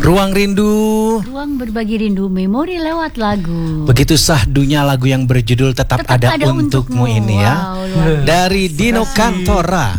Ruang Rindu. Ruang berbagi rindu, memori lewat lagu. Begitu sahdunya lagu yang berjudul Tetap Ada Untukmu ini ya. Wow, dari Dino Cantora.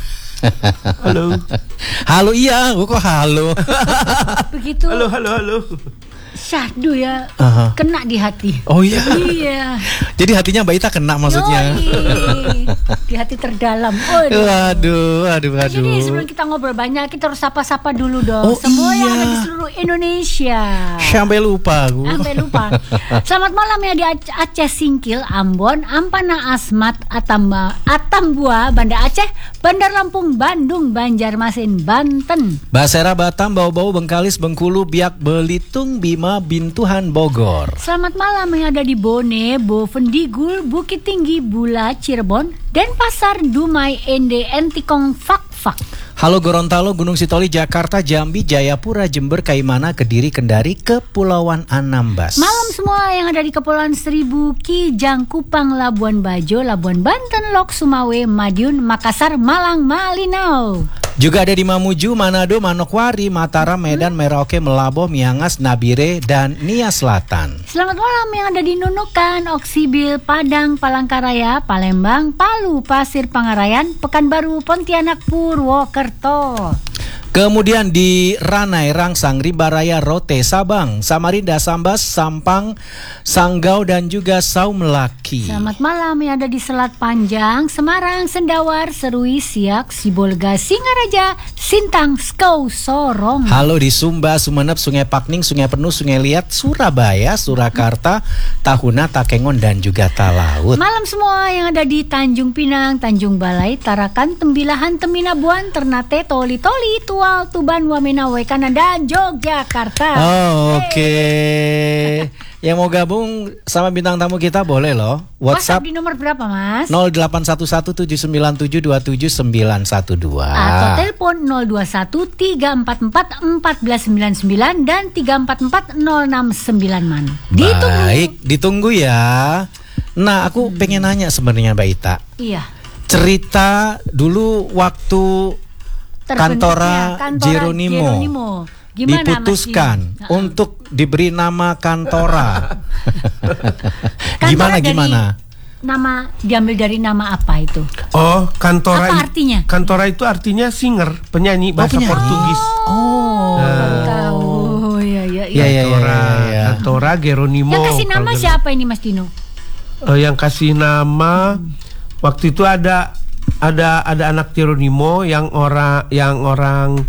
Halo. Halo iya, kok halo. Begitu. Halo. Syahdu ya, kena di hati. Oh iya. Iya. Jadi hatinya Mbak Ita kena maksudnya. Yoi. Di hati terdalam. Waduh. Jadi sebelum kita ngobrol banyak, kita harus sapa-sapa dulu dong. Oh, Semua iya. yang ada di seluruh Indonesia. Sampai lupa aku. Sampai lupa. Selamat malam ya di Aceh Singkil, Ambon, Ampana Asmat, Atambua, Banda Aceh, Bandar Lampung, Bandung, Banjarmasin, Banten, Basera Batam, Bau-Bau, Bengkalis, Bengkulu, Biak, Belitung, Bima, Bintuhan, Bogor. Selamat malam yang ada di Bone, Bovendigul, Bukit Tinggi, Bula, Cirebon, Denpasar, Dumai, Ende, Entikong, Fak. Halo Gorontalo, Gunung Sitoli, Jakarta, Jambi, Jayapura, Jember, Kaimana, Kediri, Kendari, Kepulauan Anambas. Malam semua yang ada di Kepulauan Seribu, Kijang, Kupang, Labuan Bajo, Labuan Banten, Lok, Sumawe, Madiun, Makassar, Malang, Malinau. Juga ada di Mamuju, Manado, Manokwari, Mataram, Medan, Merauke, Melaboh, Miangas, Nabire, dan Nia Selatan. Selamat malam yang ada di Nunukan, Oksibil, Padang, Palangkaraya, Palembang, Palu, Pasir Pangarayan, Pekanbaru, Pontianak, Purwokerto. Kemudian di Ranai, Rangsang, Ribaraya, Rote, Sabang, Samarinda, Sambas, Sampang, Sanggau, dan juga Saumelaki. Selamat malam yang ada di Selat Panjang, Semarang, Sendawar, Serui, Siak, Sibolga, Singaraja, Sintang, Skau, Sorong. Halo di Sumba, Sumeneb, Sungai Pakning, Sungai Penuh, Sungai Liat, Surabaya, Surakarta, Tahuna, Takengon, dan juga Talaut. Malam semua yang ada di Tanjung Pinang, Tanjung Balai, Tarakan, Tembilahan, Teminabuan, Ternate, Toli-Toli, Tual, Tuban, Wamena, Wekana, dan Yogyakarta. Oh, oke. Yang mau gabung sama bintang tamu kita boleh loh. WhatsApp di nomor berapa, Mas? 081179779112 atau telepon 021-344-1499 dan 344-0699 man. Baik, ditunggu ya. Nah, aku pengen nanya sebenarnya Mbak Ita. Iya. Cerita dulu waktu Cantora Geronimo diputuskan untuk diberi nama Cantora. Gimana? Nama diambil dari nama apa itu? Oh, Cantora. Apa artinya? Cantora itu artinya singer, penyanyi bahasa Portugis. Tahu. Iya. Cantora Geronimo. Yang kasih nama siapa ini, Mas Dino? Yang kasih nama waktu itu ada anak Geronimo yang orang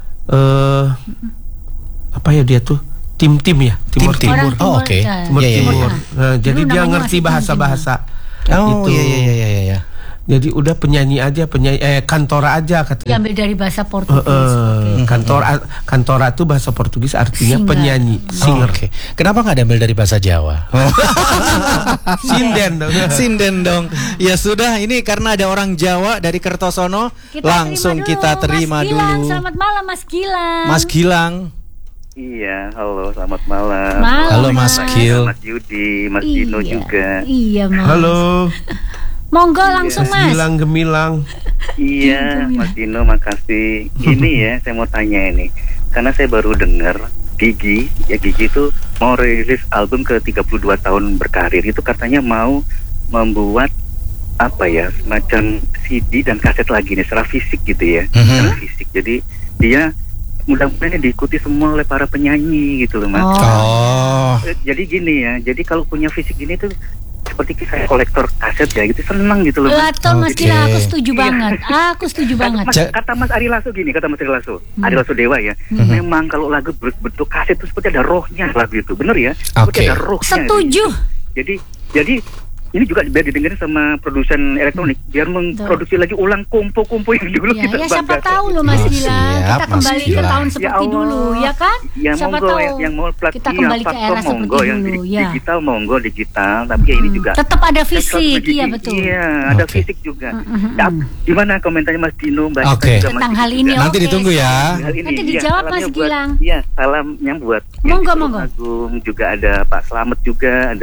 apa ya dia tuh tim ya Timur. Oh oke. Timur. Nah, jadi dia ngerti bahasa-bahasa. Oh gitu. Iya. Jadi udah penyanyi Cantora aja katanya. Diambil dari bahasa Portugis. Cantora itu bahasa Portugis artinya singer. Penyanyi, singer. Oke. Kenapa nggak diambil dari bahasa Jawa? Sinden dong. Ya sudah, ini karena ada orang Jawa dari Kertosono, langsung kita terima Mas Gilang, dulu. selamat malam Mas Gilang. Mas Gilang. Iya, halo, selamat malam. Halo Mas Gil. Mas Yudi, Mas Dino juga. Iya Mas. Halo. Monggo langsung Mas. Gemilang. Iya, Mas Dino, makasih. Ini ya, saya mau tanya ini, karena saya baru dengar Gigi itu mau rilis album ke 32 tahun berkarir. Itu katanya mau membuat apa ya, semacam CD dan kaset lagi nih, secara fisik gitu ya, secara fisik. Jadi dia mudah-mudahan diikuti semua oleh para penyanyi gitu loh Mas. Jadi gini ya, jadi kalau punya fisik gini tuh seperti saya kolektor kaset ya gitu, senang gitu loh Mas. Betul Mas Gila, aku setuju banget. Aku setuju banget. Kata Mas Ari Lasso gini, Ari Lasso Dewa ya. Memang kalau lagu berbentuk kaset itu seperti ada rohnya lagu itu, bener ya? Seperti ada rohnya. Setuju. Jadi ini juga biar didengerin sama produsen elektronik, biar memproduksi lagi ulang kompo-kompo yang dulu kita banggakan. Siapa tahu loh Mas Gilang, kita kembali ke tahun seperti dulu, ya kan? Ya siapa monggo tahu yang mau kita kembali ke era seperti dulu, ya. Digital, tapi ini juga tetap ada fisik, iya betul. Iya, ada fisik juga. Gimana komentarnya Mas Dino, Mbak? Oke. Tentang hal ini. Nanti ditunggu ya. Nanti dijawab Mas Gilang. Iya, salamnya buat Monggo. Agung juga ada Pak Slamet juga, ada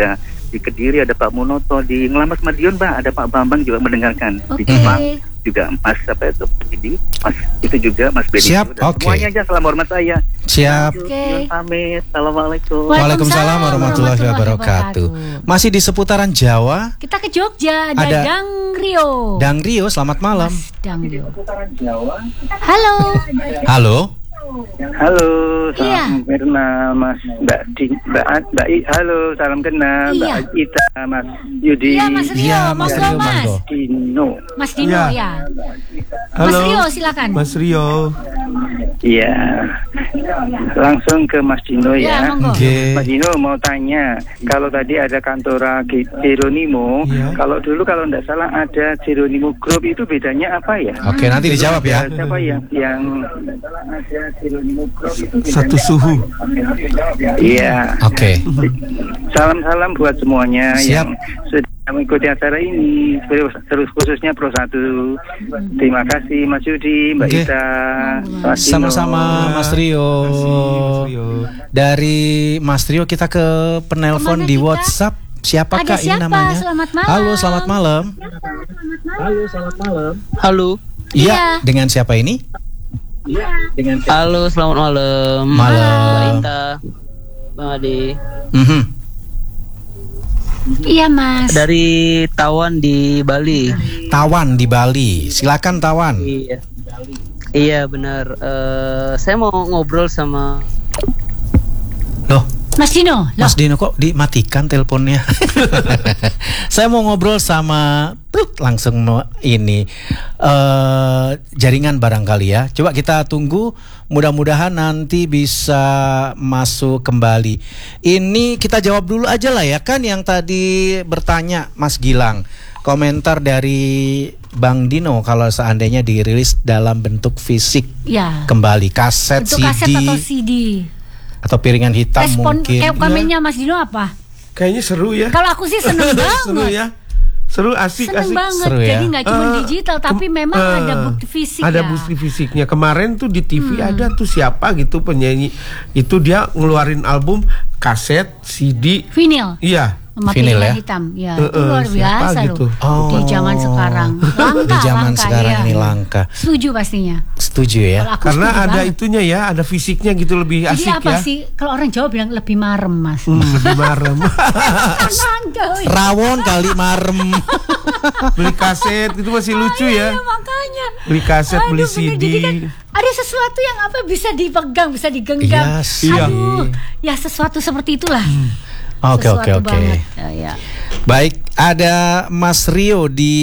di Kediri ada Pak Munoto, di Ngelamas Madiun Mbak ada Pak Bambang juga mendengarkan, di Oke. Jepang juga Mas apa itu Bedi, Mas itu juga Mas Bedi. Siap, Dan oke. semuanya aja salam hormat saya. Siap. Oke. Pamit. Assalamualaikum. Waalaikumsalam warahmatullahi wabarakatuh. Masih di seputaran Jawa. Kita ke Jogja, ada Ada Dang Rio. Dang Rio, selamat malam. Mas Dang Rio. Halo. Halo. Halo, Iya. salam kenal Mas Mbak I, halo, salam kenal Iya. Mbak Ita, Mas Yudi, Iya Mas Rio, Iya, Mas monggo Rio, Mas. monggo. Dino. Mas Dino Iya. ya. Halo. Mas Rio silakan. Mas Rio. Iya, langsung ke Mas Dino Ya, ya. monggo. Oke. Mas Dino mau tanya, kalau tadi ada kantora Jeronimo, Iya. kalau dulu kalau tidak salah ada Jeronimo Group, itu bedanya apa ya? Oke, nanti dijawab ya. Siapa yang ada Jeronimo Group itu bedanya Satu suhu. Iya. Oke. Salam-salam buat semuanya Siap. yang sudah mengikuti acara ini, terus khususnya Pro 1. Terima kasih Mas Yudi, Mbak Oke. Ita, Mas Dino. Sama-sama Mas Rio. Mas Rio. Dari Mas Rio kita ke penelpon Kemana di kita? WhatsApp. Siapakah Ada ini siapa? namanya? Selamat malam. Halo, selamat malam. Halo. Iya, Iya. dengan siapa ini? Halo, selamat malam. Malam. Mbak Ita, Bang Ade. Mhm. Iya Mas. Dari Tawan di Bali. Tawan di Bali. Silakan Tawan. Iya. Iya benar. Saya mau ngobrol sama. Loh, Mas Dino. Loh. Mas Dino kok dimatikan teleponnya? Saya mau ngobrol sama langsung ini jaringan barangkali ya. Coba kita tunggu, mudah-mudahan nanti bisa masuk kembali. Ini kita jawab dulu aja lah ya, kan yang tadi bertanya Mas Gilang. Komentar dari Bang Dino kalau seandainya dirilis dalam bentuk fisik Ya. kembali, kaset, Bentuk kaset CD atau CD. atau piringan hitam Respon mungkin. komennya Mas Dino apa? Kayaknya seru ya. Kalau aku sih seneng Seru banget. ya. Seru, asik, Seneng asik. banget. Seru ya. Jadi nggak cuma Eh, digital, tapi memang ada bukti fisik ada ya. bukti fisiknya. Kemarin tuh di TV ada tuh siapa gitu penyanyi itu, dia ngeluarin album kaset CD. Vinyl. Iya. Sama Vinyl piringan ya? hitam. Ya, Eh, itu luar siapa biasa gitu? loh. Oh. Di zaman sekarang. Langka, Di zaman langka, sekarang ya. ini langka. Setuju pastinya. Setuju ya. Kalau aku Karena setuju ada banget. itunya ya, ada fisiknya gitu, lebih Jadi asik apa ya. sih? Kalau orang Jawa bilang lebih marem, Mas. Lebih marem. Mangga, wih. Rawon kali marem. Beli kaset itu masih lucu Iya, ya. makanya. Beli kaset, Aduh, beli bener. CD. Jadi kan ada sesuatu yang apa bisa dipegang, bisa digenggam. Iya sih. Aduh, ya sesuatu seperti itulah. Oke, oke, Sesuatu oke. banget. Ya. Baik, ada Mas Rio di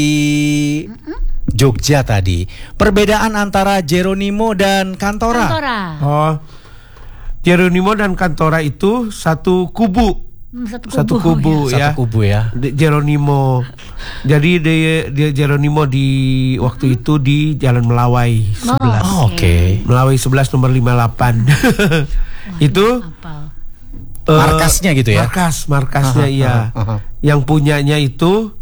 Jogja tadi. Perbedaan antara Jeronimo dan Kantora. Kantora. Oh, Jeronimo dan Kantora itu satu kubu. Satu kubu Satu ya. kubu ya. Jeronimo. Jadi dia Jeronimo di waktu itu di Jalan Melawai 11. Oh, oke. Melawai 11 nomor 58. Itu Apal. Markasnya gitu ya? Markasnya Aha, iya. aha. Yang punyanya itu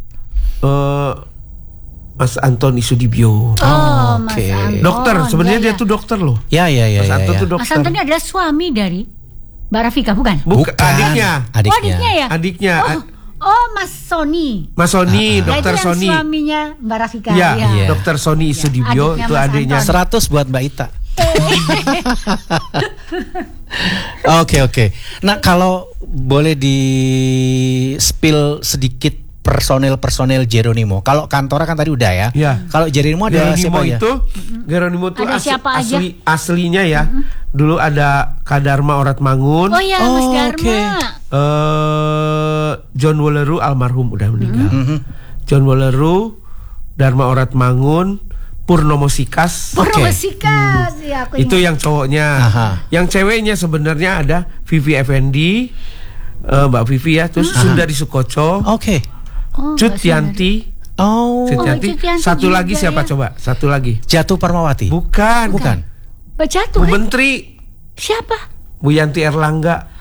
Mas Antoni Sudibyo. Oh, Oke. Mas Anton. Dokter, sebenarnya Iya, dia iya. tuh dokter loh. Ya, ya, ya. Mas ya, Anton ya. tuh Mas dokter. Anton ini adalah suami dari Mbak Rafika, bukan? Bukan, adiknya. Oh, adiknya ya? Adiknya. Oh, Mas Sony. Mas Sony, Nah, dokter itu yang Sony. suaminya Mbak Rafika. Iya, Iya. dokter Sony Sudibyo adiknya itu Mas adiknya. Anton. 100 buat Mbak Ita. Oke, oke. Nah, kalau boleh di spill sedikit personel Jeronimo. Kalau Kantora kan tadi udah ya. Iya. Kalau Jeronimo ada siapa ya? Jeronimo itu Ada siapa aja? aslinya ya. Dulu ada Kadarma Orat Mangun. Oh ya, Mas Oh, Dharma. oke. John Woleru almarhum udah meninggal. Mhm. John Woleru, Dharma Orat Mangun, Purnomo Sikas. Purnomo Sikas. Ya, aku Itu ingat. yang cowoknya. Aha. Yang ceweknya sebenarnya ada Vivi Effendi, Mbak Vivi ya, terus Sundari Sukoco, Oke. Oh, Cut Mbak Sundari. Yanti, Oh, Cut Cut Yanti. Yanti Satu juga lagi siapa ya. coba? Satu lagi. Jatuh Parmawati. Bukan. Bukan. Mbak Jatuh, Bu kan? Menteri, Siapa? Bu Yanti Erlangga.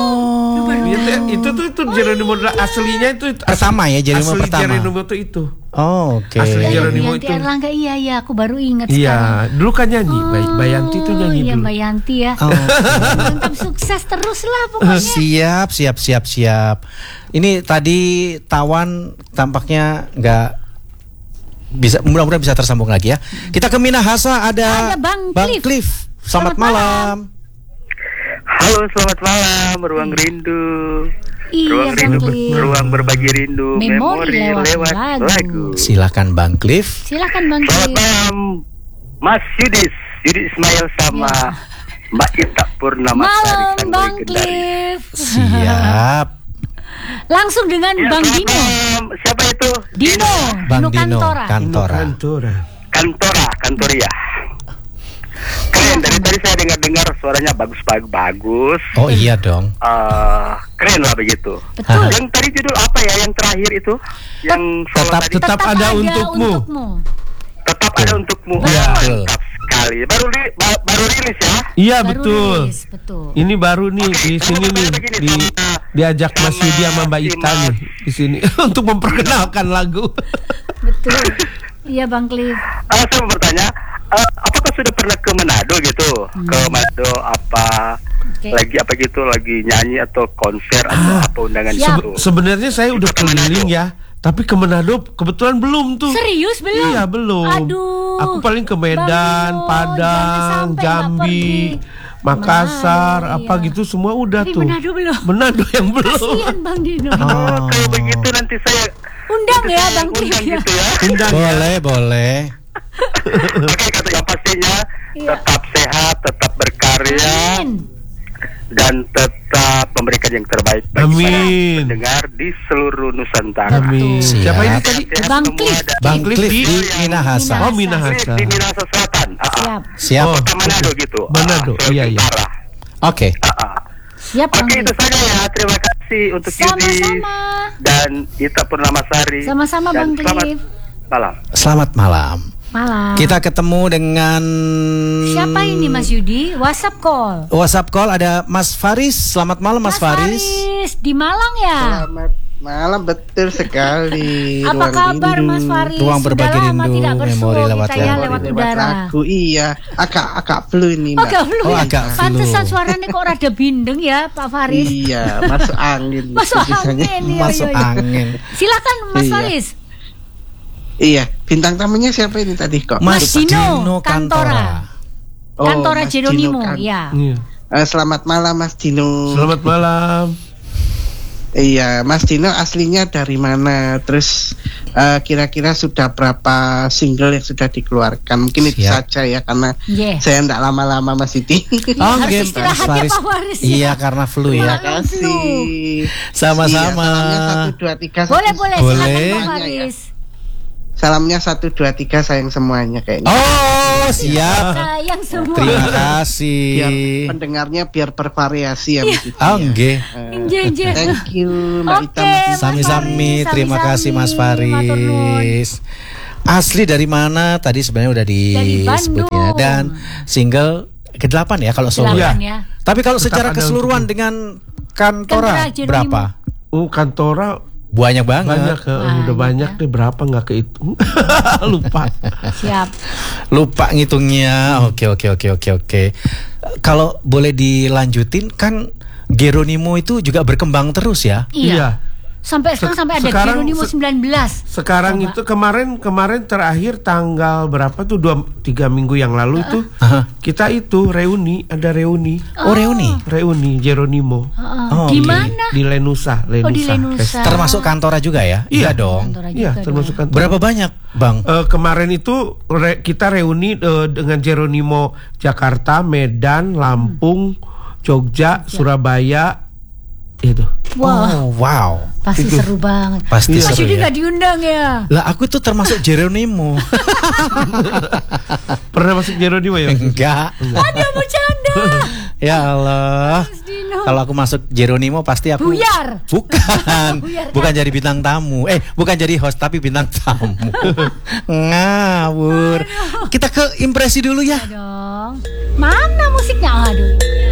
Oh. Itu Jeronimo aslinya itu Pertama ya, Jeronimo asli pertama. Jeronimo itu. Oh, oke. Asli Geronimo Yanti itu. Erlangga, iya aku baru ingat sekarang. Iya, dulu kan nyanyi. Mbak Yanti tuh nyanyi iya, dulu. Mbak Yanti ya. Oh. Mantap, sukses terus lah pokoknya. Siap. Ini tadi Tawan tampaknya nggak bisa, mudah-mudahan bisa tersambung lagi ya. Kita ke Minahasa, ada Bang Cliff. Selamat malam. Halo, selamat malam, Ruang Rindu. Iya, Bang Cliff. Ruang berbagi rindu, Memori lewat lagu. Silakan Bang Cliff. Silakan Bang Selamat Cliff. malam, Mas Yudi Ismail sama Mbak Ita Purnama. Malam Bang Cliff. Siap. Langsung dengan Ya, Bang selamat Dino. malam. Siapa itu? Dino Bang Dino Kantora. Kantora. Kantoria. Keren, dari tadi saya dengar suaranya bagus. Oh iya dong. Keren lah begitu. Betul. Yang tadi judul apa ya? Yang terakhir itu? Yang solo tadi. Tetap ada untukmu. Tetap ada untukmu. Iya. Mantap sekali. Baru rilis ya? Iya Baru betul. rilis, betul. Ini baru nih Oke, di sini nih diajak Mas Yudi sama Mbak Ita nih di sini untuk memperkenalkan lagu. Betul. Iya Bang Cliff. Saya mau bertanya, apakah sudah pernah ke Manado gitu? Ke Manado Oke. lagi nyanyi atau konser atau apa undangan Siap. gitu? Sebenarnya saya udah Ke Manado. keliling ya, tapi ke Manado kebetulan belum tuh. Serius belum? Iya belum. Aduh. Aku paling ke Medan, Bang Dino, jangan Padang, sampai nggak Jambi, pergi. Makassar, Manado, apa iya. gitu semua udah Tapi tuh. Manado belum. Manado yang belum. Kasihan Bang Dino. Kalau begitu nanti saya Undang ya Bang Cliff undang ya. gitu ya. Undang ya. Boleh. Oke, kata yang pastinya Iya. tetap sehat, tetap berkarya, Amin. dan tetap memberikan yang terbaik bagi Amin. para pendengar di seluruh Nusantara. Amin. Siap. Siapa ini tadi? Sehat Bang semua Cliff. dan Bang Cliff Cliff di di Minahasa. Oh, Cliff Minahasa. di Minahasa Selatan. Siap. Siap. Oh. Kota Manado gitu. Manado, Sulawesi iya. Utara. Oke. Siap Bang Oke, itu Cliff. saja ya. Terima kasih untuk Yudi Sama-sama. dan Ita Purnamasari. Sama-sama, Dan Bang selamat Cliff. malam. Selamat malam. Malam. Kita ketemu dengan Siapa ini Mas Yudi? WhatsApp call. WhatsApp call, ada Mas Faris. Selamat malam Mas Faris. Di Malang ya? Selamat malam, betul sekali. Apa Ruang kabar Rindu. Mas Faris? Ruang Sudah berbagi lama rindu, tidak memori bersua lewat kita ya memori. lewat Lewat udara. lagu, iya. Agak flu ini, Mbak. Agak flu Oh, ya? agak flu. Pantesan suaranya kok rada bindeng ya Pak Faris. Iya, masuk angin. Masuk tulisannya. angin. Iya, Masuk iya, iya. angin. Silakan Mas Iya. Faris. Iya, bintang tamunya siapa ini tadi kok? Mas Mas Dino Dino Kantora. Oh, Kantora Mas Geronimo, Dino ya. Iya. Selamat malam Mas Dino. Selamat malam. Iya, Mas Dino aslinya dari mana? Terus kira-kira sudah berapa single yang sudah dikeluarkan? Mungkin itu Siap. saja ya, karena Yeah. saya enggak lama-lama Mas Siti. Harus Oke, istirahat Mas ya, Faris. Pak Faris, ya. Iya, karena flu ya. Terima kasih. Sama-sama. Iya, salamnya 1, 2, 3. Boleh, boleh. Boleh. Silakan Pak Semuanya ya. Faris. Salamnya 1, 2, 3 sayang semuanya kayaknya. Oh, siap. Sayang semua. Terima Biar kasih. pendengarnya biar bervariasi ya Mas Siti. Oh, nggih. Inje, inje. Thank you Mbak Oke, Ita, Mas Siti. Mas Sami-sami, Faris, terima sami-sami. kasih Mas Matur nuwun. Faris. Asli dari mana? Tadi sebenarnya udah Dari disebutin ya. Bandung. Dan single ke-8 ya kalau solo. Silakan Iya. ya. Tapi kalau Tetap secara ada keseluruhan dengan Kantora Kantora Geronimo. berapa? Kantora Banyak banget. banyak, udah banyak ya. deh, berapa nggak kehitung. Lupa. Siap. Lupa ngitungnya. Oke. Kalau boleh dilanjutin, kan Geronimo itu juga berkembang terus ya. Iya. Sampai sekarang sampai ada Sekarang Geronimo 19. Sekarang Coba. itu kemarin terakhir tanggal berapa tuh 2-3 minggu yang lalu tuh Aha. kita itu ada reuni Oh, reuni. Geronimo Oh, Di oke. mana? di Lenusa. Oh, di Lenusa. Termasuk Kantora juga ya? Iya dong. Kantora Iya, juga termasuk dong. Kantora. Berapa banyak, Bang? Kemarin itu kita reuni dengan Geronimo Jakarta, Medan, Lampung, Jogja, Surabaya itu. Wah, Oh, wow. pasti seru banget. Pasti Mas seru Yudi ya. nggak diundang ya? Lah, aku tuh termasuk Geronimo. Pernah masuk Geronimo ya? Enggak. Ada bercanda. Ya Allah. Mas Dino. Kalau aku masuk Geronimo pasti aku Buyar. Bukan. Buyar Bukan jadi bintang tamu. Bukan jadi host tapi bintang tamu. Ngawur. Kita ke impresi dulu ya. Dong. Mana musiknya? Aduh.